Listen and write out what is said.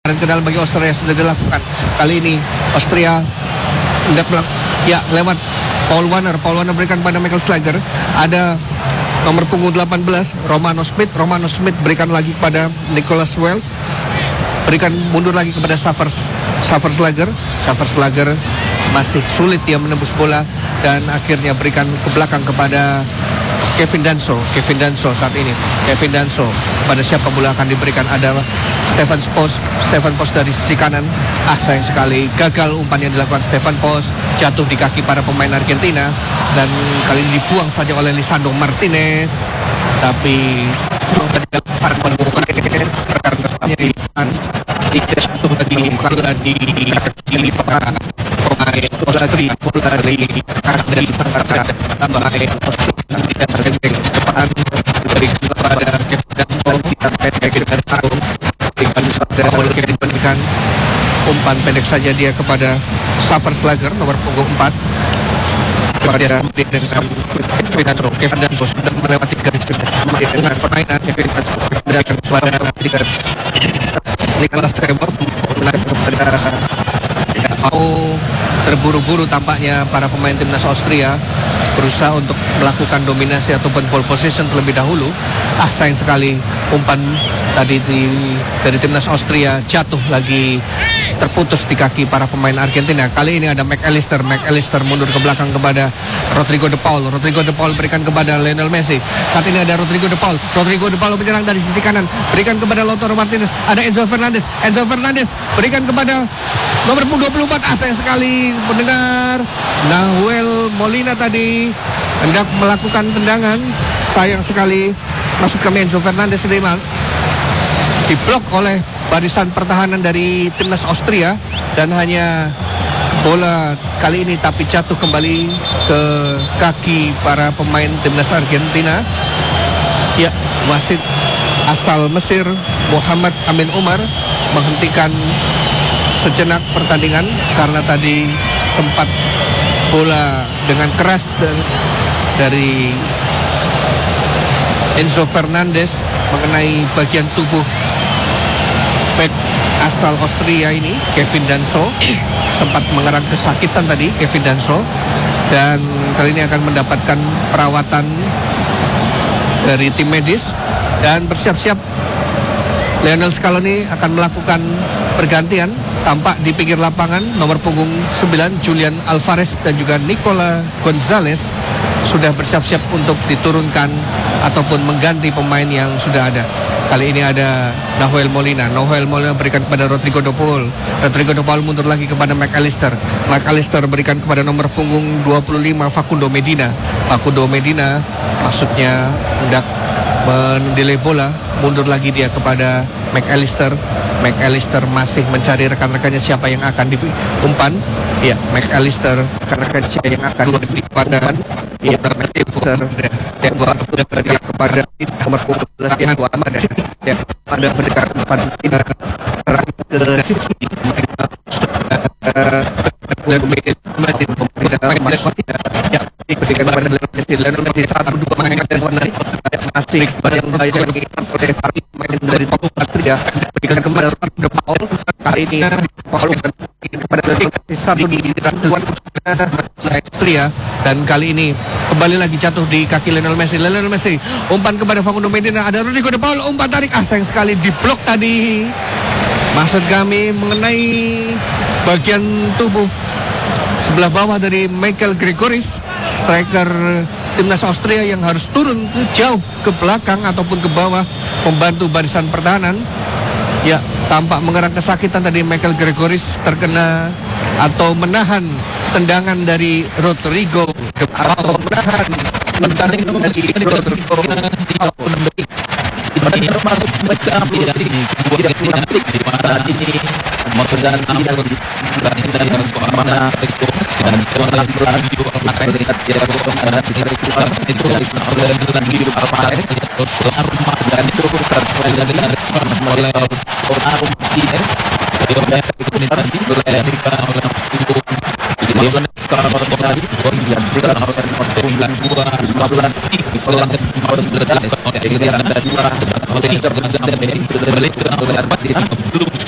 Dan ke dalam bagi Austria sudah dilakukan. Kali ini Austria hendak lewat Paul Warner berikan pada Michael Slager. Ada nomor punggung 18 Romano Smith berikan lagi kepada Nicholas Well. Berikan mundur lagi kepada Slager masih sulit dia menembus bola dan akhirnya berikan ke belakang kepada Kevin Danso saat ini. Kevin Danso, pada siapa bola akan diberikan adalah Stefan Post dari sisi kanan. Sayang sekali gagal umpan yang dilakukan Stefan Post, jatuh di kaki para pemain Argentina dan kali ini dibuang saja oleh Lisandro Martinez. Tapi di para pemain Austria bola dari depan diberikan kepada Kevin diberikan umpan pendek saja dia kepada Slager nomor punggung 4 kepada Kevin Danso sudah melewati garis finish dengan permainan Kevin Danso berikan kepada Nicholas Trevor kepada terburu-buru tampaknya para pemain timnas Austria berusaha untuk melakukan dominasi ataupun ball possession terlebih dahulu. Sayang sekali umpan tadi dari timnas Austria jatuh lagi, terputus di kaki para pemain Argentina. Kali ini ada McAllister mundur ke belakang kepada Rodrigo de Paul berikan kepada Lionel Messi. Saat ini ada Rodrigo de Paul menyerang dari sisi kanan, berikan kepada Lautaro Martinez. Ada Enzo Fernandez berikan kepada nomor 24. Sayang sekali mendengar Nahuel Molina tadi hendak melakukan tendangan. Sayang sekali, maksud kami Enzo Fernandez diblok oleh barisan pertahanan dari timnas Austria dan hanya bola kali ini tapi jatuh kembali ke kaki para pemain timnas Argentina. Ya, wasit asal Mesir Muhammad Amin Umar menghentikan sejenak pertandingan karena tadi sempat bola dengan keras dari Enzo Fernandez mengenai bagian tubuh bek asal Austria ini, Kevin Danso. Sempat mengerang kesakitan tadi Kevin Danso dan kali ini akan mendapatkan perawatan dari tim medis dan bersiap-siap. Lionel Scaloni akan melakukan pergantian. Tampak di pinggir lapangan nomor punggung 9 Julian Alvarez dan juga Nicola Gonzalez sudah bersiap-siap untuk diturunkan ataupun mengganti pemain yang sudah ada. Kali ini ada Nahuel Molina berikan kepada Rodrigo de Paul mundur lagi kepada McAllister berikan kepada nomor punggung 25 Facundo Medina maksudnya hendak mendelay bola, mundur lagi dia kepada McAllister masih mencari rekan-rekannya siapa yang akan diumpan. Ya, McAllister rekan-rekan siapa yang akan diberi kepada kepada nomor 12 yang ada. Ya, pada berikan kepada serang ke sisi diberikan kepada Lionel Messi 1-2 main masih yang oleh pemain dari Austria berikan kepada De Paul. Kali ini Paul kepada satu di Austria dan kali ini kembali lagi jatuh di kaki Lionel Messi umpan kepada Facundo Medina. Ada Rodrigo de Paul umpan tarik, sayang sekali diblok tadi. Maksud kami mengenai bagian tubuh sebelah bawah dari Michael Gregoris, striker timnas Austria yang harus turun jauh ke belakang ataupun ke bawah membantu barisan pertahanan. Ya, tampak mengerang kesakitan tadi Michael Gregoris terkena atau menahan tendangan dari Rodrigo atau menahan tendangan dari Rodrigo termasuk mereka ini mengerjakan dan mana dan laju akan melihat dia itu lagi Alvarez rumah dan cukup terjadi oleh orang Martinez belum